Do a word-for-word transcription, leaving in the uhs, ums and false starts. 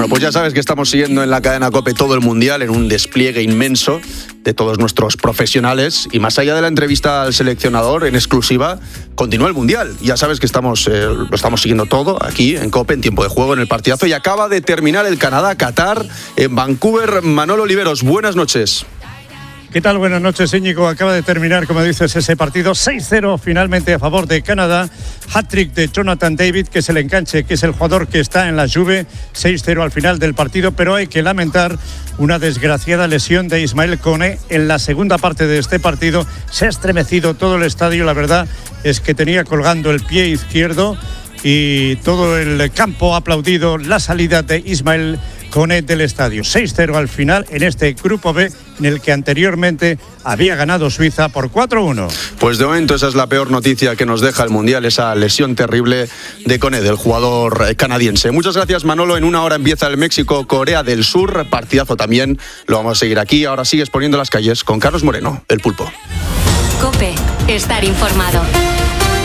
Bueno, pues ya sabes que estamos siguiendo en la cadena COPE todo el Mundial en un despliegue inmenso de todos nuestros profesionales y más allá de la entrevista al seleccionador en exclusiva, continúa el Mundial. Ya sabes que estamos, eh, lo estamos siguiendo todo aquí en COPE, en tiempo de juego, en el partidazo y acaba de terminar el Canadá-Qatar en Vancouver. Manolo Oliveros, buenas noches. ¿Qué tal? Buenas noches, Íñigo. Acaba de terminar, como dices, ese partido seis cero finalmente a favor de Canadá. Hat-trick de Jonathan David, que es el enganche, que es el jugador que está en la Juve. seis cero al final del partido, pero hay que lamentar una desgraciada lesión de Ismael Koné en la segunda parte de este partido. Se ha estremecido todo el estadio. La verdad es que tenía colgando el pie izquierdo y todo el campo ha aplaudido la salida de Ismael Koné del estadio. seis cero al final en este grupo B, en el que anteriormente había ganado Suiza por cuatro uno. Pues de momento esa es la peor noticia que nos deja el Mundial, esa lesión terrible de Koné, del jugador canadiense. Muchas gracias, Manolo. En una hora empieza el México-Corea del Sur, partidazo también, lo vamos a seguir aquí. Ahora sigues poniendo las calles con Carlos Moreno, el Pulpo. COPE, estar informado.